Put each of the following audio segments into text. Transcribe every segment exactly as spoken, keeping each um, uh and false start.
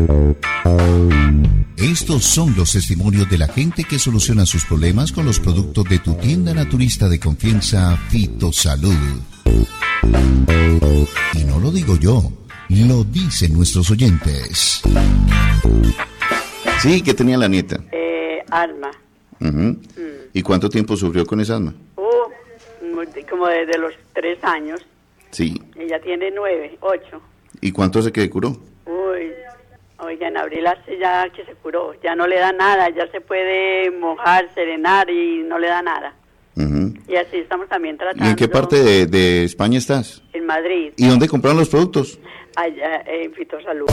Estos son los testimonios de la gente que soluciona sus problemas con los productos de tu tienda naturista de confianza, Fitosalud. Y no lo digo yo, lo dicen nuestros oyentes. Sí, ¿qué tenía la nieta? Eh, asma. Uh-huh. Mm. ¿Y cuánto tiempo sufrió con esa asma? Uh, como desde los tres años. Sí. Ella tiene nueve, ocho. ¿Y cuánto se que curó? Uy, oiga, en abril hace ya que se curó. Ya no le da nada, ya se puede mojar, serenar y no le da nada. Uh-huh. Y así estamos también tratando. ¿Y en qué parte de, de España estás? En Madrid. ¿Y dónde compraron los productos? Allá en Fitosalud.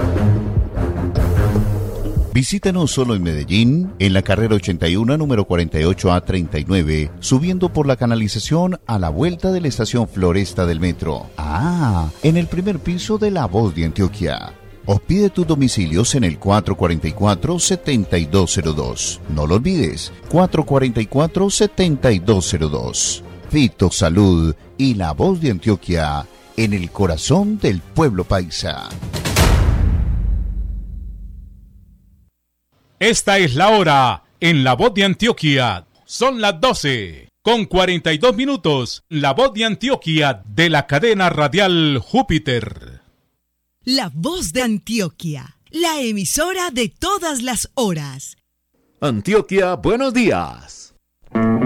Visítanos solo en Medellín, en la carrera ochenta y uno, número cuarenta y ocho A treinta y nueve, subiendo por la canalización a la vuelta de la estación Floresta del metro. Ah, en el primer piso de La Voz de Antioquia. O pide tus domicilios en el cuatro cuatro cuatro, siete dos cero dos. No lo olvides, cuatro cuatro cuatro, siete dos cero dos. Fitosalud y La Voz de Antioquia, en el corazón del pueblo paisa. Esta es la hora en La Voz de Antioquia. Son las doce con cuarenta y dos minutos. La Voz de Antioquia de la cadena radial Júpiter. La Voz de Antioquia, la emisora de todas las horas. Antioquia, buenos días.